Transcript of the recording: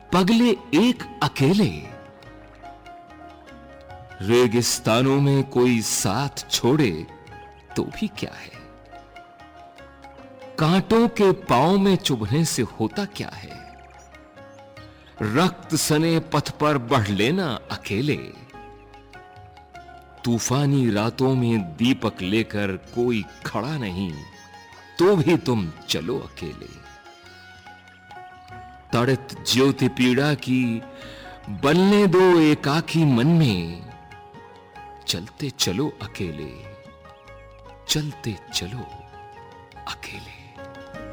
पगले एक अकेले। रेगिस्तानों में कोई साथ छोड़े तो भी क्या है, कांटों के पांव में चुभने से होता क्या है। रक्त सने पथ पर बढ़ लेना अकेले, तूफानी रातों में दीपक लेकर कोई खड़ा नहीं तो भी तुम चलो अकेले। तड़ित ज्योति पीड़ा की बनने दो एकाकी मन में, चलते चलो अकेले, चलते चलो अकेले।